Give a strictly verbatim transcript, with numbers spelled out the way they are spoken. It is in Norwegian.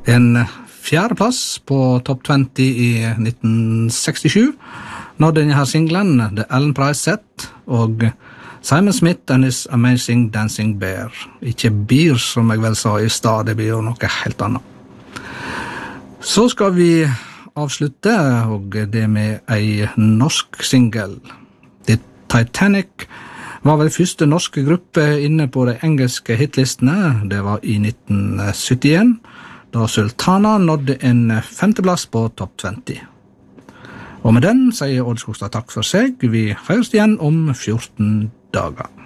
En fjerdeplass på Top twenty i nitten sekstisju nådde denne her singlen The Ellen Price Set og Simon Smith and His Amazing Dancing Bear. Ikke Beer, som jeg vel sa i stad, det blir jo noe helt annet. Så skal vi avslutte, og det med ei norsk single. The Titanic var vel første norske gruppe inne på de engelske hitlistene. Det var i nitten syttien, da Sultana nådde en femteplass på Top twenty. Og med den sier Odd Skogstad takk for seg. Vi høres igjen om fjorten dager.